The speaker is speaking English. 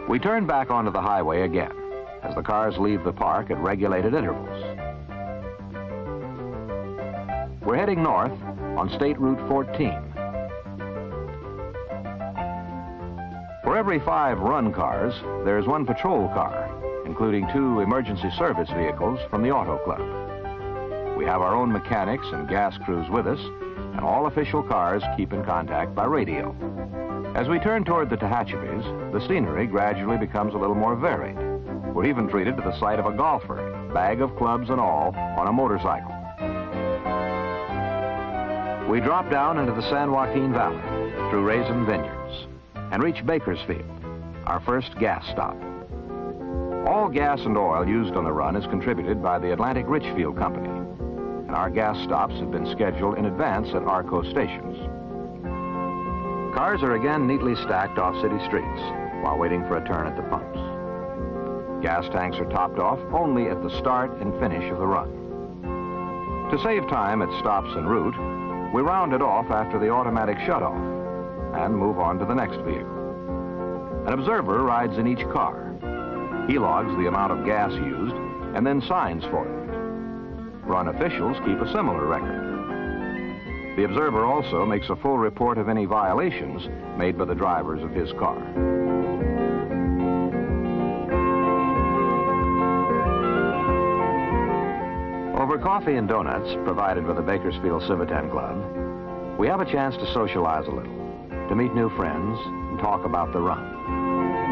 We turn back onto the highway again as the cars leave the park at regulated intervals. We're heading north on State Route 14. For every 5 run cars, there's 1 patrol car, including 2 emergency service vehicles from the Auto Club. We have our own mechanics and gas crews with us, and all official cars keep in contact by radio. As we turn toward the Tehachapis, the scenery gradually becomes a little more varied. We're even treated to the sight of a golfer, bag of clubs and all, on a motorcycle. We drop down into the San Joaquin Valley through Raisin Vineyards and reach Bakersfield, our first gas stop. All gas and oil used on the run is contributed by the Atlantic Richfield Company, and our gas stops have been scheduled in advance at ARCO stations. Cars are again neatly stacked off city streets while waiting for a turn at the pumps. Gas tanks are topped off only at the start and finish of the run. To save time at stops en route, we round it off after the automatic shutoff and move on to the next vehicle. An observer rides in each car. He logs the amount of gas used and then signs for it. Run officials keep a similar record. The observer also makes a full report of any violations made by the drivers of his car. Over coffee and donuts provided by the Bakersfield Civitan Club, we have a chance to socialize a little, to meet new friends and talk about the run.